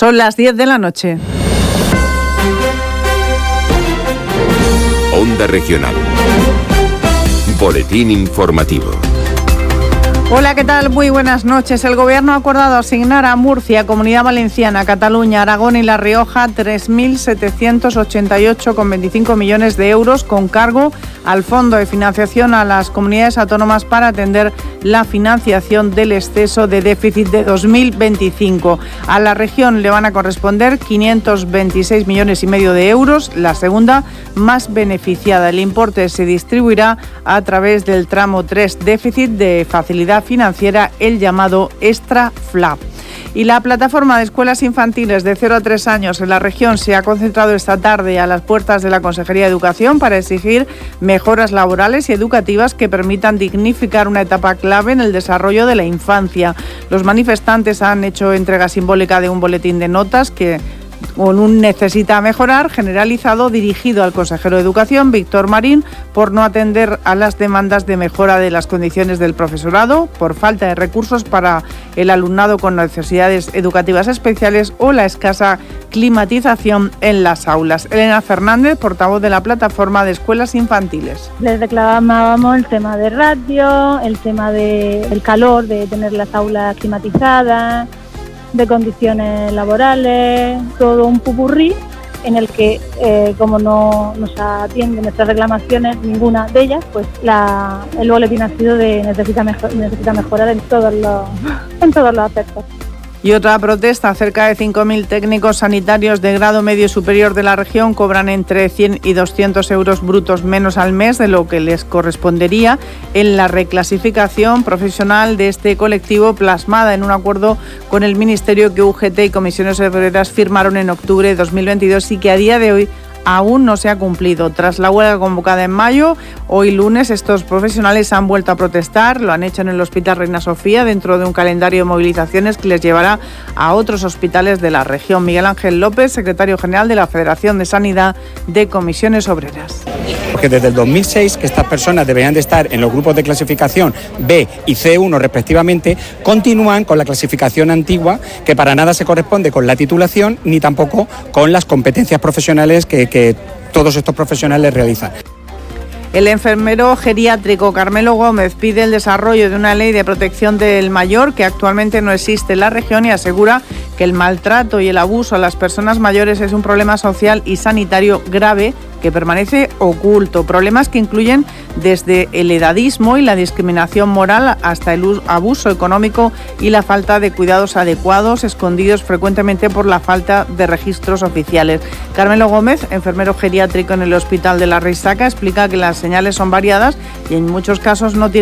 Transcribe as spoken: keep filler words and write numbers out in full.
Son las diez de la noche. Onda Regional. Boletín informativo. Hola, ¿qué tal? Muy buenas noches. El Gobierno ha acordado asignar a Murcia, Comunidad Valenciana, Cataluña, Aragón y La Rioja tres mil setecientos ochenta y ocho coma veinticinco millones de euros con cargo al Fondo de Financiación a las comunidades autónomas para atender la financiación del exceso de déficit de dos mil veinticinco. A la región le van a corresponder quinientos veintiséis millones y medio de euros, la segunda más beneficiada. El importe se distribuirá a través del tramo tres déficit de facilidad financiera, el llamado Extra F L A P. Y la plataforma de escuelas infantiles de cero a tres años en la región se ha concentrado esta tarde a las puertas de la Consejería de Educación para exigir mejoras laborales y educativas que permitan dignificar una etapa clave en el desarrollo de la infancia. Los manifestantes han hecho entrega simbólica de un boletín de notas que con un necesita mejorar generalizado dirigido al consejero de Educación, Víctor Marín, por no atender a las demandas de mejora de las condiciones del profesorado, por falta de recursos para el alumnado con necesidades educativas especiales o la escasa climatización en las aulas. Elena Fernández, portavoz de la plataforma de escuelas infantiles. Les reclamábamos el tema de radio, el tema del calor, de tener las aulas climatizadas, de condiciones laborales, todo un popurrí en el que, eh, como no nos atienden nuestras reclamaciones, ninguna de ellas, pues la, el boletín ha sido de necesita, mejor, necesita mejorar en todos los, en todos los aspectos. Y otra protesta, cerca de cinco mil técnicos sanitarios de grado medio y superior de la región cobran entre cien y doscientos euros brutos menos al mes de lo que les correspondería en la reclasificación profesional de este colectivo plasmada en un acuerdo con el Ministerio que U G T y Comisiones Obreras firmaron en octubre de dos mil veintidós y que a día de hoy aún no se ha cumplido. Tras la huelga convocada en mayo, hoy lunes estos profesionales han vuelto a protestar, lo han hecho en el Hospital Reina Sofía dentro de un calendario de movilizaciones que les llevará a otros hospitales de la región. Miguel Ángel López, secretario general de la Federación de Sanidad de Comisiones Obreras. Porque desde el dos mil seis que estas personas deberían de estar en los grupos de clasificación B y C uno respectivamente, continúan con la clasificación antigua que para nada se corresponde con la titulación ni tampoco con las competencias profesionales que que todos estos profesionales realizan. El enfermero geriátrico Carmelo Gómez pide el desarrollo de una ley de protección del mayor que actualmente no existe en la región y asegura que el maltrato y el abuso a las personas mayores es un problema social y sanitario grave que permanece oculto. Problemas que incluyen desde el edadismo y la discriminación moral hasta el abuso económico y la falta de cuidados adecuados, escondidos frecuentemente por la falta de registros oficiales. Carmelo Gómez, enfermero geriátrico en el Hospital de la Risaca, explica que las señales son variadas y en muchos casos no tienen